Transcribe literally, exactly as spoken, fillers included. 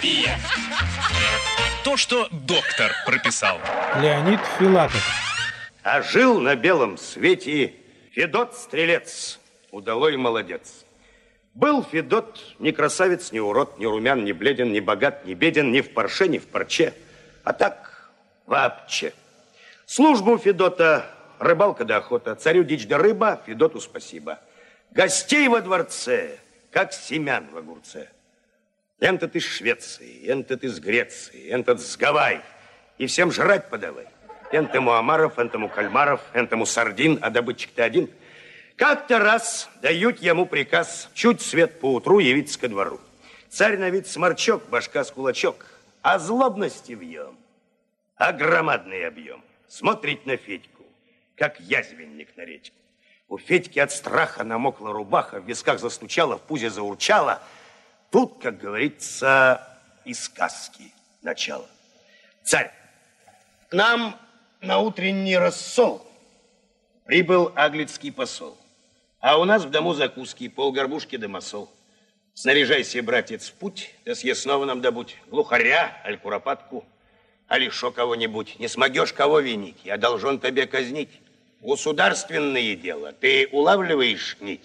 терапия. То, что доктор прописал. Леонид Филатов. А жил на белом свете Федот Стрелец, удалой молодец. Был Федот ни красавец, ни урод, ни румян, ни бледен, ни богат, ни беден, ни в парше, ни в парче, а так вообще. Службу Федота рыбалка да охота, царю дичь да рыба, Федоту спасибо. Гостей во дворце, как семян в огурце. Энтот из Швеции, энтот из Греции, энтот с Гавайи. И всем жрать подавай. Энтому омаров, энтому кальмаров, энтому сардин, а добытчик-то один. Как-то раз дают ему приказ чуть свет поутру явиться ко двору. Царь на вид сморчок, башка с кулачок, а злобности вьем, а громадный объем. Смотрит на Федьку, как язвенник на редьку. У Федьки от страха намокла рубаха, в висках застучала, в пузе заурчала. Тут, как говорится, и сказки начало. Царь, к нам на утренний рассол прибыл аглицкий посол. А у нас в дому закуски, полгорбушки да масол. Снаряжайся, братец, в путь, да съестного нам добудь. Глухаря, аль куропатку, али шо кого-нибудь. Не смогешь кого винить, я должен тебе казнить. Государственные дела, ты улавливаешь нить?